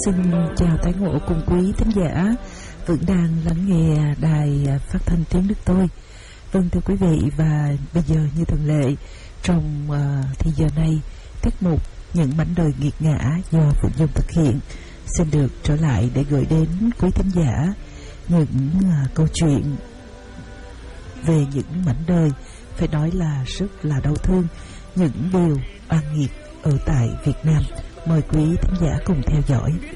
xin chào tái ngộ cùng quý thính giả vẫn đang lắng nghe đài phát thanh Tiếng Đức Tôi. Vâng, thưa quý vị, và bây giờ như thường lệ trong thì giờ này, tiết mục Những mảnh đời nghiệt ngã do Phượng Dung thực hiện xin được trở lại để gửi đến quý thính giả những câu chuyện về những mảnh đời phải nói là rất là đau thương, những điều oan nghiệt ở tại Việt Nam. Mời quý thính giả cùng theo dõi.